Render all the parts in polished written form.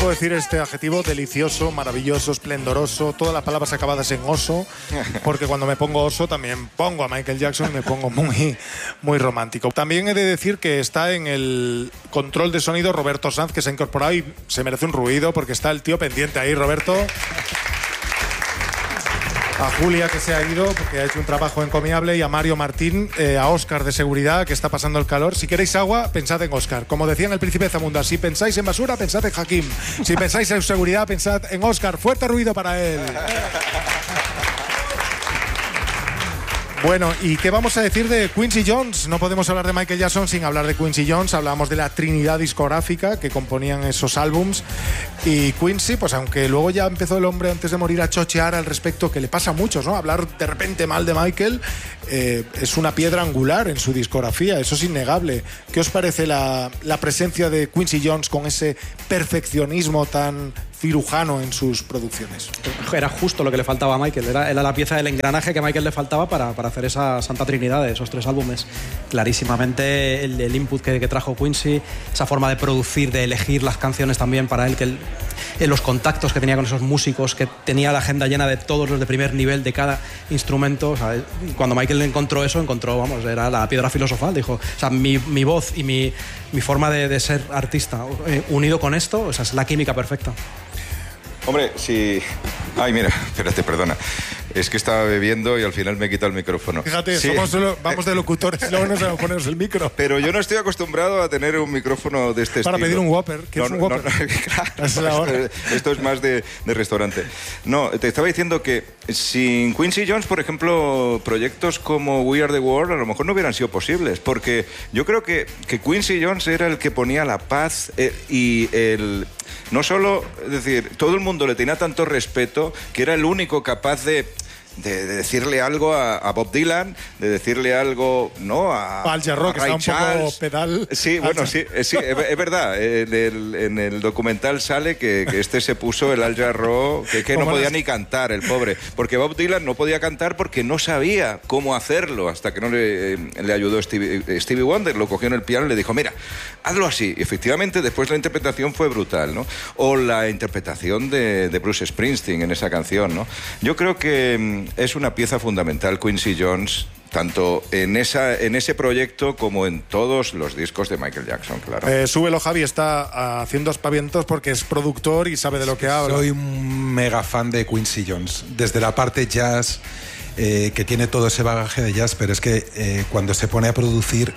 puedo decir este adjetivo: delicioso, maravilloso, esplendoroso, todas las palabras acabadas en oso, porque cuando me pongo oso también pongo a Michael Jackson y me pongo muy romántico. También he de decir que está en el control de sonido Roberto Sanz, que se ha incorporado y se merece un ruido porque está el tío pendiente ahí, Roberto. A Julia, que se ha ido porque ha hecho un trabajo encomiable, y a Mario Martín, a Óscar de seguridad, que está pasando el calor. Si queréis agua, pensad en Óscar. Como decía en El Príncipe de Zamunda, si pensáis en basura, pensad en Hakim. Si pensáis en seguridad, pensad en Óscar. Fuerte ruido para él. Bueno, ¿y qué vamos a decir de Quincy Jones? No podemos hablar de Michael Jackson sin hablar de Quincy Jones. Hablábamos de la trinidad discográfica que componían esos álbums. Y Quincy, pues aunque luego ya empezó el hombre antes de morir a chochear al respecto, que le pasa a muchos, ¿no? Hablar de repente mal de Michael, es una piedra angular en su discografía, eso es innegable. ¿Qué os parece la presencia de Quincy Jones con ese perfeccionismo tan cirujano en sus producciones? Era justo lo que le faltaba a Michael, era la pieza del engranaje que a Michael le faltaba para hacer esa santa trinidad de esos 3 álbumes. Clarísimamente el input que trajo Quincy, esa forma de producir, de elegir las canciones también para él, los contactos que tenía con esos músicos, que tenía la agenda llena de todos los de primer nivel de cada instrumento. O sea, cuando Michael encontró eso, vamos, era la piedra filosofal. Dijo, o sea, mi voz y mi forma de ser artista unido con esto, o sea, es la química perfecta. Hombre, sí. Ay, mira, espérate, perdona. Es que estaba bebiendo y al final me he quitado el micrófono. Fíjate, sí. Vamos de locutores y luego no sabemos ponernos el micro. Pero yo no estoy acostumbrado a tener un micrófono de este para estilo. Pedir un Whopper. ¿Qué es un Whopper? Claro, esto es más de restaurante. No, te estaba diciendo que sin Quincy Jones, por ejemplo, proyectos como We Are The World a lo mejor no hubieran sido posibles, porque yo creo que Quincy Jones era el que ponía la paz y el... No solo, es decir, todo el mundo le tenía tanto respeto que era el único capaz de decirle algo a Bob Dylan, de decirle algo, ¿no? Al Jarro, que está un poco pedal. Sí, bueno, sí, es verdad. En el documental sale que este se puso el Al Jarro, que no podía ni cantar, el pobre. Porque Bob Dylan no podía cantar porque no sabía cómo hacerlo, hasta que no le ayudó Stevie Wonder. Lo cogió en el piano y le dijo, mira, hazlo así. Y efectivamente, después la interpretación fue brutal, ¿no? O la interpretación de Bruce Springsteen en esa canción, ¿no? Yo creo que es una pieza fundamental Quincy Jones, tanto en ese proyecto como en todos los discos de Michael Jackson, claro. Súbelo, Javi, está haciendo aspavientos porque es productor y sabe de lo que habla. Soy un mega fan de Quincy Jones, desde la parte jazz, que tiene todo ese bagaje de jazz, pero es que cuando se pone a producir...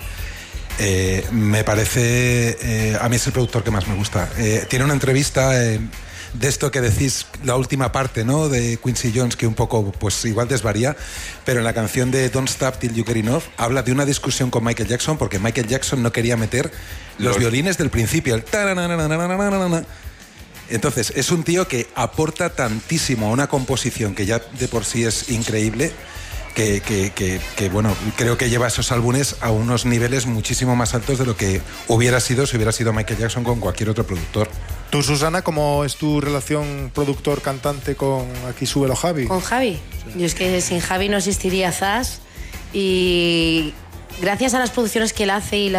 me parece... a mí es el productor que más me gusta. Tiene una entrevista... de esto que decís, la última parte, ¿no?, de Quincy Jones, que un poco, pues igual desvaría, pero en la canción de Don't Stop Till You Get Enough habla de una discusión con Michael Jackson, porque Michael Jackson no quería meter los violines del principio, el tarananananananana. Entonces, es un tío que aporta tantísimo a una composición que ya de por sí es increíble, que bueno, creo que lleva esos álbumes a unos niveles muchísimo más altos de lo que hubiera sido si hubiera sido Michael Jackson con cualquier otro productor. ¿Tú, Susana, cómo es tu relación productor-cantante con Aquí Súbelo, Javi? Con Javi. Yo es que sin Javi no existiría Zas, y gracias a las producciones que él hace y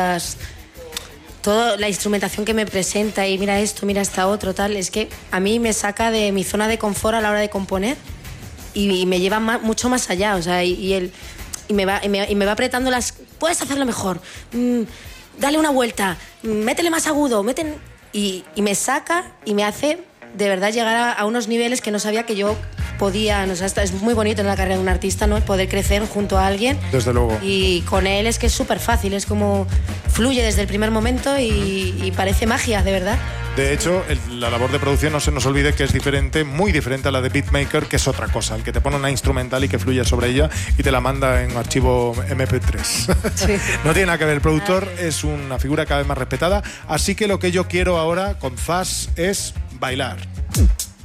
toda la instrumentación que me presenta, y mira esto, mira esta otro, tal, es que a mí me saca de mi zona de confort a la hora de componer y me lleva mucho más allá, o sea, y me va apretando las... Puedes hacerlo mejor, dale una vuelta, métele más agudo, y me saca y me hace de verdad llegar a unos niveles que no sabía que yo podía. O sea, es muy bonito en la carrera de un artista, ¿no?, poder crecer junto a alguien. Desde luego. Y con él es que es súper fácil, es como fluye desde el primer momento y parece magia, de verdad. De hecho, la labor de producción, no se nos olvide que es diferente, muy diferente a la de beatmaker, que es otra cosa, el que te pone una instrumental y que fluye sobre ella y te la manda en archivo MP3. Sí. No tiene nada que ver, el productor es una figura cada vez más respetada, así que lo que yo quiero ahora con Zas es bailar.